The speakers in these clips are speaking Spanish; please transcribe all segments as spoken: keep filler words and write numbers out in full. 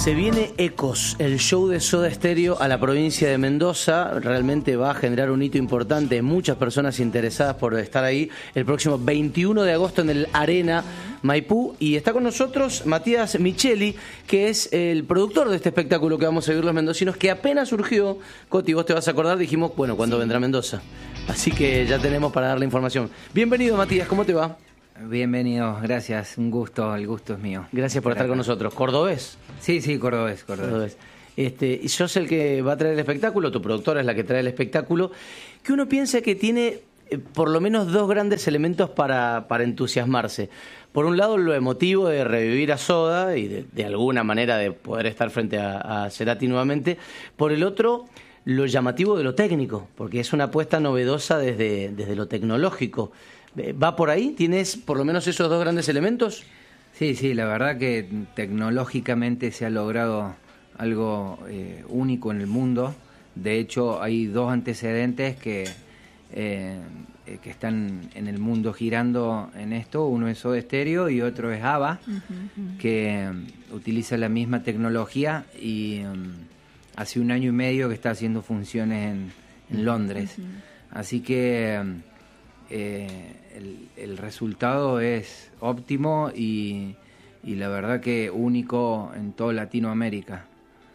Se viene Ecos, el show de Soda Stereo a la provincia de Mendoza. Realmente va a generar un hito importante. Muchas personas interesadas por estar ahí el próximo veintiuno de agosto en el Arena Maipú. Y está con nosotros Matías Micheli, que es el productor de este espectáculo que vamos a vivir los mendocinos, que apenas surgió. Coti, vos te vas a acordar, dijimos, bueno, ¿cuándo sí. vendrá Mendoza? Así que ya tenemos para dar la información. Bienvenido, Matías, ¿cómo te va? Bienvenido, gracias, un gusto, el gusto es mío. Gracias por estar con nosotros. ¿Cordobés? Sí, sí, cordobés, cordobés. cordobés. Este, y sos el que va a traer el espectáculo, tu productora es la que trae el espectáculo, que uno piensa que tiene eh, por lo menos dos grandes elementos para, para entusiasmarse. Por un lado, lo emotivo de revivir a Soda y de, de alguna manera de poder estar frente a, a Cerati nuevamente. Por el otro, lo llamativo de lo técnico, porque es una apuesta novedosa desde, desde lo tecnológico. ¿Va por ahí? ¿Tienes por lo menos esos dos grandes elementos? Sí, sí, la verdad que tecnológicamente se ha logrado algo eh, único en el mundo. De hecho, hay dos antecedentes que, eh, que están en el mundo girando en esto. Uno es Soda Stereo y otro es ABBA, uh-huh, uh-huh. que um, utiliza la misma tecnología y um, hace un año y medio que está haciendo funciones en, en Londres. Uh-huh. Así que... Um, Eh, el, el resultado es óptimo y, y la verdad que único en toda Latinoamérica.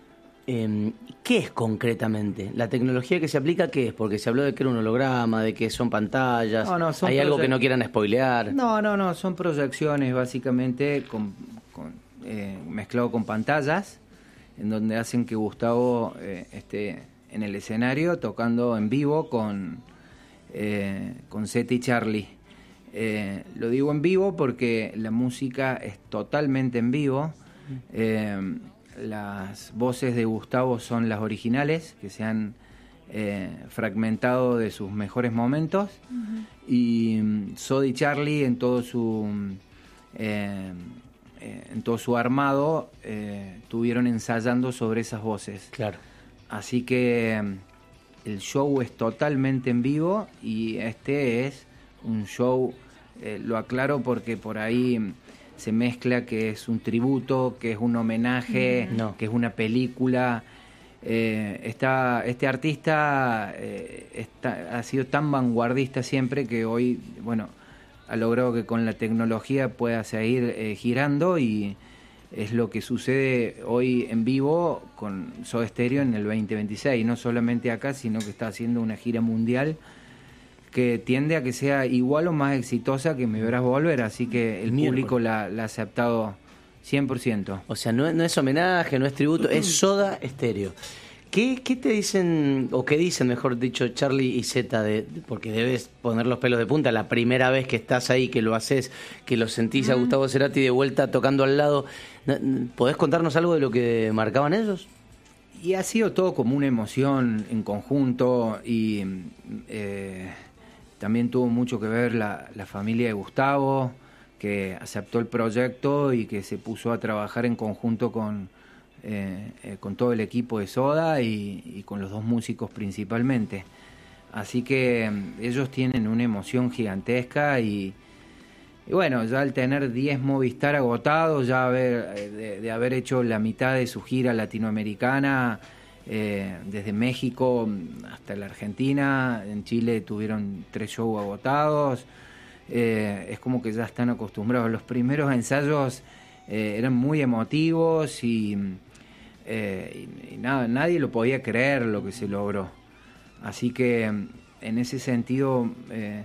Eh, ¿Qué es concretamente? ¿La tecnología que se aplica qué es? Porque se habló de que era un holograma, de que son pantallas. No, no, son ¿Hay proye- algo que no quieran spoilear? No, no, no, son proyecciones básicamente con, con, eh, mezclado con pantallas, en donde hacen que Gustavo eh, esté en el escenario tocando en vivo con... Eh, con Zeta y Charlie. Eh, lo digo en vivo porque la música es totalmente en vivo. Eh, las voces de Gustavo son las originales, que se han eh, fragmentado de sus mejores momentos. Uh-huh. Y um, Soda y Charlie en todo su eh, eh, en todo su armado eh, estuvieron ensayando sobre esas voces. Claro. Así que el show es totalmente en vivo y este es un show, eh, lo aclaro porque por ahí se mezcla que es un tributo, que es un homenaje, no. que es una película. Eh, está, este artista eh, está, ha sido tan vanguardista siempre que hoy, bueno, ha logrado que con la tecnología pueda seguir eh, girando y es lo que sucede hoy en vivo con Soda Stereo en el veinte veintiséis, no solamente acá, sino que está haciendo una gira mundial que tiende a que sea igual o más exitosa que Me Verás Volver, así que el Miércoles. público la, la ha aceptado cien por ciento. O sea, no, no es homenaje, no es tributo, es Soda Stereo. ¿Qué, ¿Qué te dicen, o qué dicen, mejor dicho, Charlie y Zeta? De, porque debes poner los pelos de punta la primera vez que estás ahí, que lo haces, que lo sentís mm. a Gustavo Cerati de vuelta tocando al lado. ¿Podés contarnos algo de lo que marcaban ellos? Y ha sido todo como una emoción en conjunto y eh, también tuvo mucho que ver la, la familia de Gustavo, que aceptó el proyecto y que se puso a trabajar en conjunto con... Eh, eh, con todo el equipo de Soda y, y con los dos músicos principalmente. Así que eh, ellos tienen una emoción gigantesca y, y bueno, ya al tener diez Movistar agotados, ya haber, de, de haber hecho la mitad de su gira latinoamericana, eh, desde México hasta la Argentina, en Chile tuvieron tres shows agotados, eh, es como que ya están acostumbrados. Los primeros ensayos eh, eran muy emotivos y Eh, y, y nada, nadie lo podía creer lo que se logró. Así que en ese sentido eh,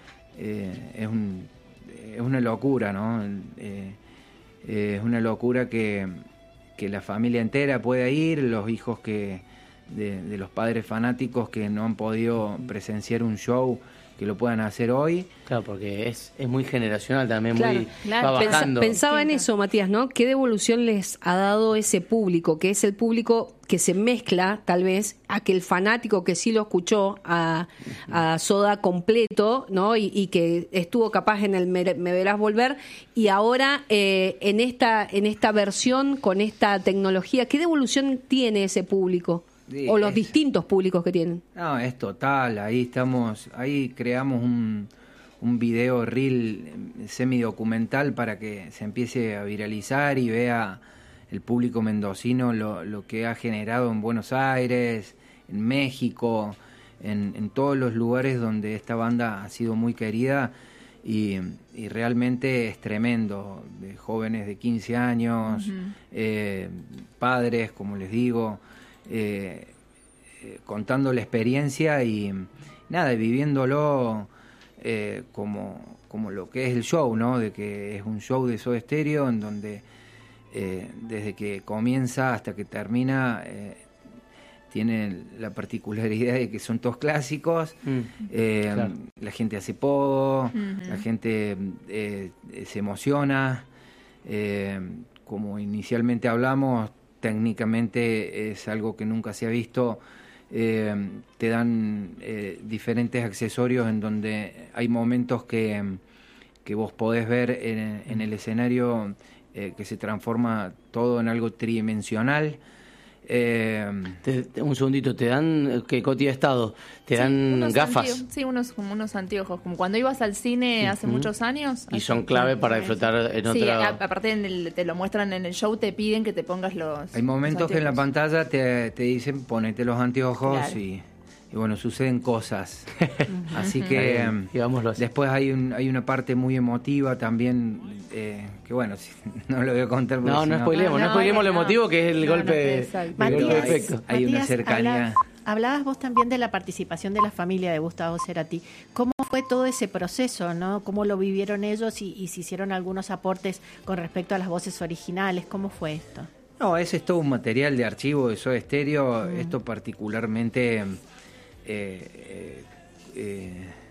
eh, es, un, es una locura, ¿no? Eh, eh, es una locura que, que la familia entera pueda ir, los hijos que de, de los padres fanáticos que no han podido presenciar un show, que lo puedan hacer hoy. Claro, porque es, es muy generacional también, claro, muy claro. va bajando. Pensaba en eso, Matías, ¿no? ¿Qué devolución les ha dado ese público? Que es el público que se mezcla, tal vez, a que el fanático que sí lo escuchó a, a Soda completo, ¿no? Y, y que estuvo capaz en el Me, Me Verás Volver, y ahora eh, en esta en esta versión, con esta tecnología, ¿qué devolución tiene ese público? Sí, o los es, distintos públicos que tienen. No, es total, ahí estamos, ahí creamos un, un video reel semidocumental para que se empiece a viralizar y vea el público mendocino lo, lo que ha generado en Buenos Aires, en México, en, en todos los lugares donde esta banda ha sido muy querida y, y realmente es tremendo, de jóvenes de quince años, uh-huh. eh, padres, como les digo, eh, eh, contando la experiencia y nada, viviéndolo eh, como, como lo que es el show, ¿no? De que es un show de Soda Stereo en donde eh, desde que comienza hasta que termina eh, tiene la particularidad de que son todos clásicos, mm, eh, claro. La gente hace pogo, uh-huh. la gente eh, se emociona, eh, como inicialmente hablamos, técnicamente es algo que nunca se ha visto, eh, te dan eh, diferentes accesorios en donde hay momentos que, que vos podés ver en, en el escenario eh, que se transforma todo en algo tridimensional. Eh, te, te, un segundito, te dan, que Coti ha estado, te sí, dan gafas. Anteojos, sí, unos como unos anteojos, como cuando ibas al cine hace uh-huh. muchos años. Y son clave para disfrutar en sí, otra... Sí, aparte en el, te lo muestran en el show, te piden que te pongas los... Hay momentos los que en la pantalla te, te dicen ponete los anteojos claro. y... Y bueno, suceden cosas. Uh-huh. Así que um, después hay un, hay una parte muy emotiva también, eh, que bueno, si, no lo voy a contar. No, no, no spoilemos, no, no spoilemos no, lo emotivo no, que es el no, golpe, no, el Matías, golpe de efecto. Hay Matías, una cercanía. Hablabas, hablabas vos también de la participación de la familia de Gustavo Cerati. ¿Cómo fue todo ese proceso, no? ¿Cómo lo vivieron ellos y, y si hicieron algunos aportes con respecto a las voces originales? ¿Cómo fue esto? No, ese es todo un material de archivo de Soda Stereo, mm. esto particularmente... Eh, eh, eh,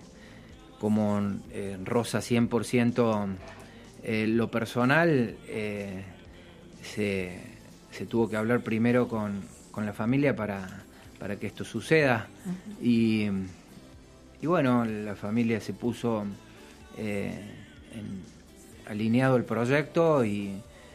como eh, rosa cien por ciento eh, lo personal, eh, se, se tuvo que hablar primero con, con la familia para, para que esto suceda. Uh-huh. y, y bueno, la familia se puso eh, en, alineado el proyecto y,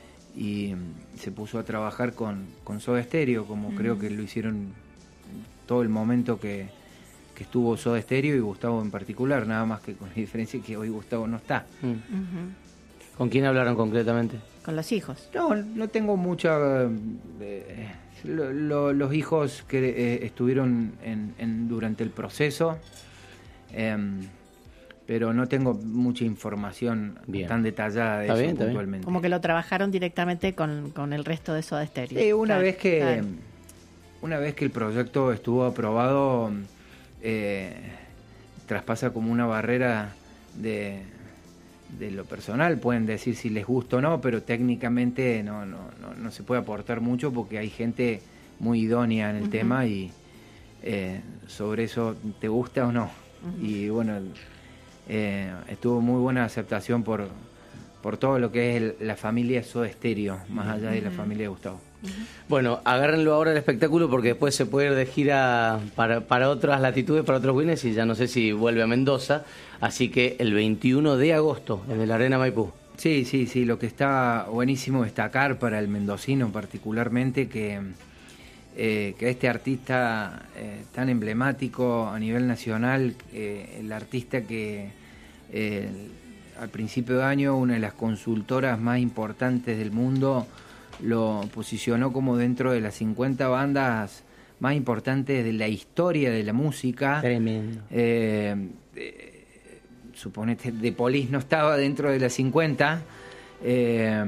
y se puso a trabajar con, con Soda Stereo, como uh-huh. creo que lo hicieron todo el momento que, que estuvo Soda Stereo y Gustavo en particular, nada más que con la diferencia que hoy Gustavo no está. Mm. Uh-huh. ¿Con quién hablaron concretamente? Con los hijos. No, no tengo mucha... Eh, lo, lo, los hijos que eh, estuvieron en, en, durante el proceso, eh, pero no tengo mucha información bien. tan detallada de eso bien, puntualmente. Como que lo trabajaron directamente con, con el resto de Soda Stereo. Sí, una claro, vez que... Claro. Una vez que el proyecto estuvo aprobado, eh, traspasa como una barrera de, de lo personal. Pueden decir si les gusta o no, pero técnicamente no, no, no, no se puede aportar mucho porque hay gente muy idónea en el uh-huh. tema y eh, sobre eso te gusta o no. Uh-huh. Y bueno, eh, estuvo muy buena aceptación por, por todo lo que es el, la familia Soda Stereo, más uh-huh. allá de la familia de Gustavo. Bueno, agárrenlo ahora el espectáculo porque después se puede ir de gira para, para otras latitudes, para otros wines y ya no sé si vuelve a Mendoza, así que el veintiuno de agosto en el Arena Maipú. Sí, sí, sí, lo que está buenísimo destacar para el mendocino particularmente que, eh, que este artista eh, tan emblemático a nivel nacional, eh, el artista que eh, al principio de año una de las consultoras más importantes del mundo lo posicionó como dentro de las cincuenta bandas más importantes de la historia de la música. Tremendo. Eh, eh, suponete, The Police no estaba dentro de las cincuenta. Eh,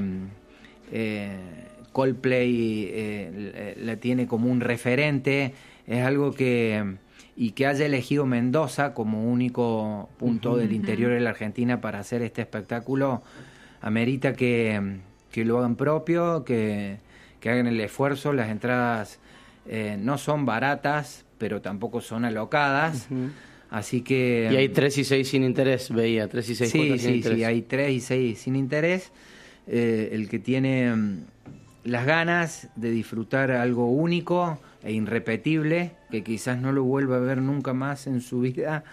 eh, Coldplay eh, la tiene como un referente. Es algo que... Y que haya elegido Mendoza como único punto uh-huh. del interior de la Argentina para hacer este espectáculo, amerita que... que lo hagan propio, que, que hagan el esfuerzo. Las entradas eh, no son baratas, pero tampoco son alocadas. Uh-huh. Así que... Y hay tres y seis sin interés, veía, tres y seis sí, cuotas sí, sin interés. Sí, hay tres y seis sin interés. Eh, el que tiene um, las ganas de disfrutar algo único e irrepetible, que quizás no lo vuelva a ver nunca más en su vida,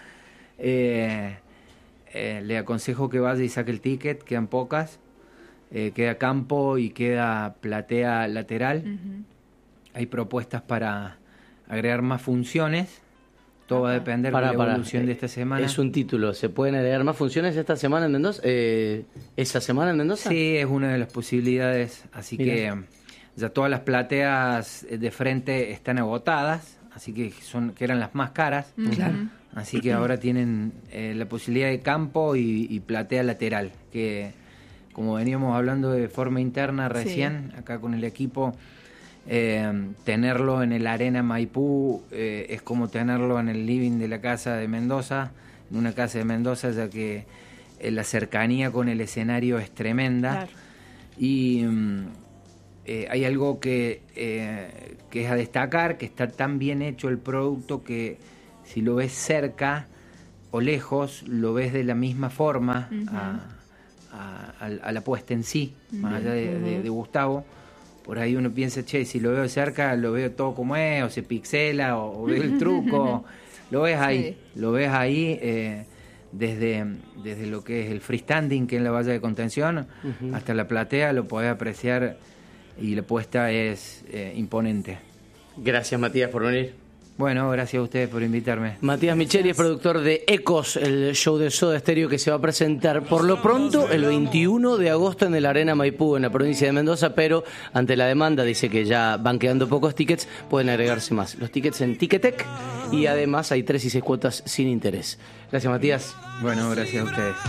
eh, eh, le aconsejo que vaya y saque el ticket, quedan pocas. Eh, queda campo y queda platea lateral. Uh-huh. Hay propuestas para agregar más funciones. Todo uh-huh. va a depender para, de la evolución para. de esta semana. Es un título. ¿Se pueden agregar más funciones esta semana en Mendoza? Eh, ¿Esa semana en Mendoza? Sí, es una de las posibilidades. Así Mira. que ya todas las plateas de frente están agotadas, así que son que eran las más caras. Claro. Así que ahora tienen eh, la posibilidad de campo y, y platea lateral, que como veníamos hablando de forma interna recién, sí. acá con el equipo, eh, tenerlo en el Arena Maipú eh, es como tenerlo en el living de la casa de Mendoza, en una casa de Mendoza, ya que eh, la cercanía con el escenario es tremenda. Claro. Y mm, eh, hay algo que, eh, que es a destacar, que está tan bien hecho el producto que si lo ves cerca o lejos, lo ves de la misma forma uh-huh. a, a, a la puesta en sí, uh-huh. más allá de, uh-huh. de, de Gustavo. Por ahí uno piensa, che, si lo veo cerca, lo veo todo como es, o se pixela, o, o veo el truco. Lo ves ahí, sí. lo ves ahí eh, desde, desde lo que es el freestanding, que es la valla de contención, uh-huh. hasta la platea, lo podés apreciar y la puesta es eh, imponente. Gracias, Matías, por venir. Bueno, gracias a ustedes por invitarme. Matías Micheli es productor de Ecos, el show de Soda Stereo que se va a presentar por lo pronto el veintiuno de agosto en el Arena Maipú, en la provincia de Mendoza, pero ante la demanda, dice que ya van quedando pocos tickets, pueden agregarse más. Los tickets en Ticketek y además hay tres y seis cuotas sin interés. Gracias, Matías. Bueno, gracias a ustedes.